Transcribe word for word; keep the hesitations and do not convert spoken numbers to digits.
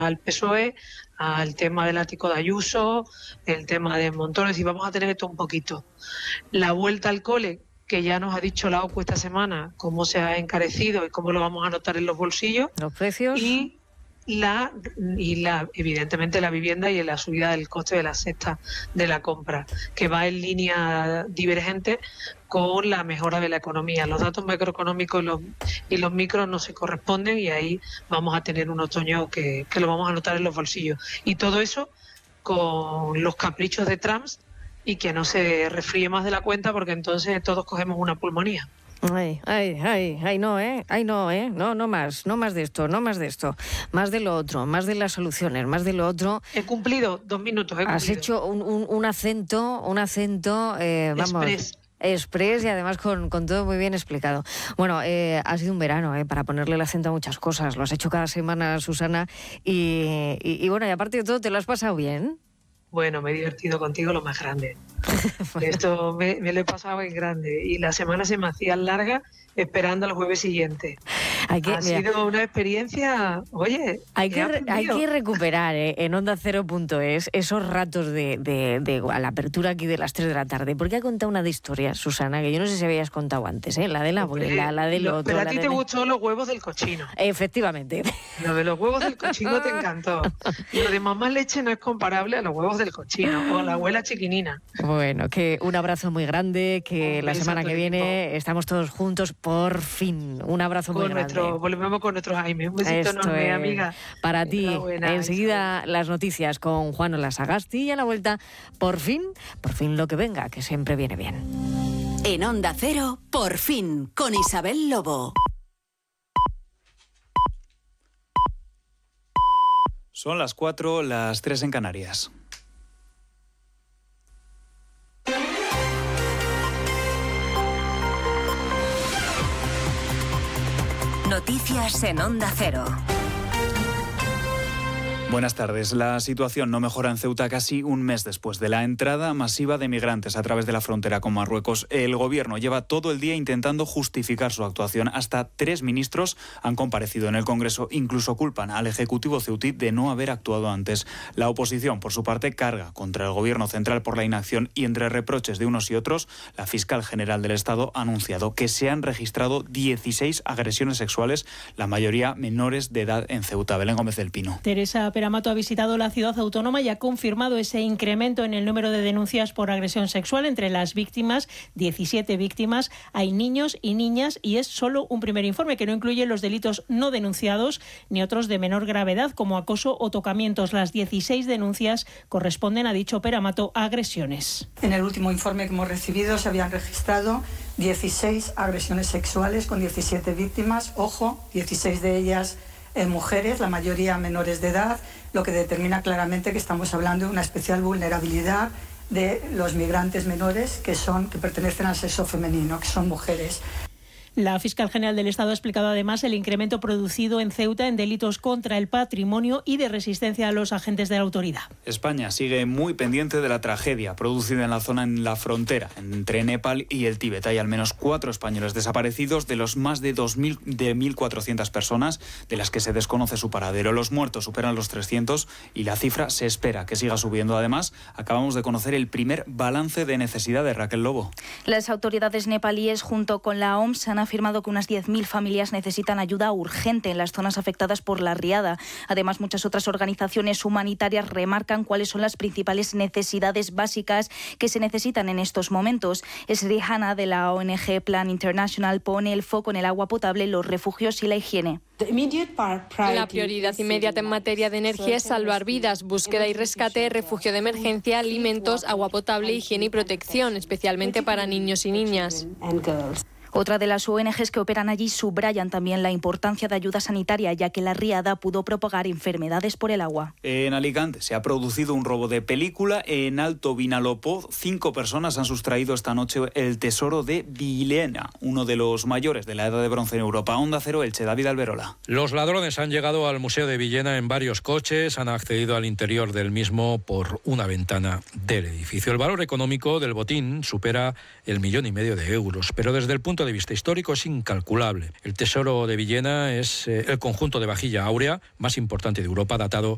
al P S O E, al tema del ático de Ayuso, el tema de montones, y vamos a tener esto un poquito. La vuelta al cole, que ya nos ha dicho la O C U esta semana cómo se ha encarecido y cómo lo vamos a notar en los bolsillos. Los precios. Y la y la evidentemente la vivienda y la subida del coste de la cesta de la compra, que va en línea divergente con la mejora de la economía. Los datos macroeconómicos y los, y los micros no se corresponden, y ahí vamos a tener un otoño que, que lo vamos a notar en los bolsillos. Y todo eso con los caprichos de Trump, y que no se resfríe más de la cuenta, porque entonces todos cogemos una pulmonía. Ay, ay, ay, ay, no, ¿eh? Ay, no, ¿eh? No, no más, no más de esto, no más de esto. Más de lo otro, más de las soluciones, más de lo otro. He cumplido dos minutos, he cumplido. Has hecho un, un, un acento, un acento, eh, vamos... Express. Express, y además con, con todo muy bien explicado. Bueno, eh, ha sido un verano eh, para ponerle el acento a muchas cosas. Lo has hecho cada semana, Susana. Y, y, y bueno, y aparte de todo, ¿te lo has pasado bien? Bueno, me he divertido contigo lo más grande. Esto me, me lo he pasado en grande. Y la semana se me hacía larga esperando al jueves siguiente. Hay que, ha mira, sido una experiencia, oye, hay que, re, hay que recuperar eh, en onda cero punto es esos ratos de, de, de a la apertura aquí de las tres de la tarde, porque ha contado una de historias, Susana, que yo no sé si habías contado antes, ¿eh? La de la abuela, la del lo, otro. Pero a ti te de... gustó los huevos del cochino. Efectivamente. Lo de los huevos del cochino te encantó. Lo de mamá leche no es comparable a los huevos del cochino o a la abuela chiquinina. Bueno, que un abrazo muy grande, que un la semana que viene equipo. Estamos todos juntos por fin. Un abrazo con muy nuestro, grande. Volvemos con nuestro Jaime. Un besito Esto enorme, es amiga. Para ti. Enseguida las noticias con Juan Olasagasti, y a la vuelta, por fin, por fin lo que venga, que siempre viene bien. En Onda Cero, por fin, con Isabel Lobo. Son las cuatro, las tres en Canarias. Noticias en Onda Cero. Buenas tardes. La situación no mejora en Ceuta casi un mes después de la entrada masiva de migrantes a través de la frontera con Marruecos. El gobierno lleva todo el día intentando justificar su actuación. Hasta tres ministros han comparecido en el Congreso. Incluso culpan al Ejecutivo ceutí de no haber actuado antes. La oposición, por su parte, carga contra el gobierno central por la inacción, y entre reproches de unos y otros, la fiscal general del Estado ha anunciado que se han registrado dieciséis agresiones sexuales, la mayoría menores de edad en Ceuta. Belén Gómez del Pino. Teresa Peramato ha visitado la ciudad autónoma y ha confirmado ese incremento en el número de denuncias por agresión sexual. Entre las víctimas, diecisiete víctimas, hay niños y niñas, y es solo un primer informe que no incluye los delitos no denunciados ni otros de menor gravedad como acoso o tocamientos. Las dieciséis denuncias corresponden, ha dicho Peramato, a agresiones. En el último informe que hemos recibido se habían registrado dieciséis agresiones sexuales con diecisiete víctimas. Ojo, dieciséis de ellas en mujeres, la mayoría menores de edad, lo que determina claramente que estamos hablando de una especial vulnerabilidad de los migrantes menores que son que pertenecen al sexo femenino, que son mujeres. La fiscal general del Estado ha explicado además el incremento producido en Ceuta en delitos contra el patrimonio y de resistencia a los agentes de la autoridad. España sigue muy pendiente de la tragedia producida en la zona en la frontera entre Nepal y el Tíbet. Hay al menos cuatro españoles desaparecidos de los más de dos mil, de mil cuatrocientas personas de las que se desconoce su paradero. Los muertos superan los trescientos y la cifra se espera que siga subiendo. Además, acabamos de conocer el primer balance de necesidad de Raquel Lobo. Las autoridades nepalíes junto con la O M S han afirmado que unas diez mil familias necesitan ayuda urgente en las zonas afectadas por la riada. Además, muchas otras organizaciones humanitarias remarcan cuáles son las principales necesidades básicas que se necesitan en estos momentos. Sri Hana, de la O N G Plan International, pone el foco en el agua potable, los refugios y la higiene. La prioridad inmediata en materia de energía es salvar vidas, búsqueda y rescate, refugio de emergencia, alimentos, agua potable, higiene y protección, especialmente para niños y niñas. Otra de las O N Ges que operan allí subrayan también la importancia de ayuda sanitaria, ya que la riada pudo propagar enfermedades por el agua. En Alicante se ha producido un robo de película. En Alto Vinalopó, cinco personas han sustraído esta noche el tesoro de Vilena, uno de los mayores de la Edad de Bronce en Europa. Onda Cero, Elche, David Alberola. Los ladrones han llegado al Museo de Villena en varios coches, han accedido al interior del mismo por una ventana del edificio. El valor económico del botín supera el millón y medio de euros, pero desde el punto de vista histórico es incalculable. El tesoro de Villena es eh, el conjunto de vajilla áurea más importante de Europa, datado